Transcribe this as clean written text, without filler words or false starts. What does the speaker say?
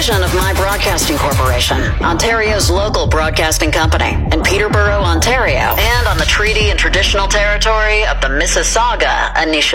division of My Broadcasting Corporation, Ontario's local broadcasting company, in Peterborough, Ontario, and on the treaty and traditional territory of the Mississauga Anishinaabe.